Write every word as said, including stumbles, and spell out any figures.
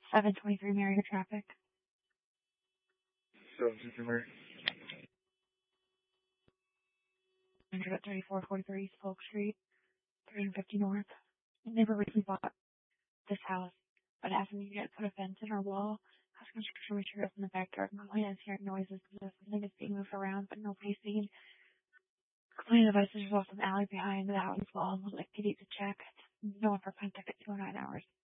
seven twenty-three Marietta traffic. seven twenty-three Marietta. one hundred at thirty-four forty-three East Polk Street, three fifty North. My neighbor recently bought this house, but asked me to put a fence in our wall, has construction materials in the backyard. Complaint is hearing noises, something is being moved around, but nobody's seen. Complaint devices is also an alley behind the house wall and would like to need to check. No one for contact at two oh nine hours.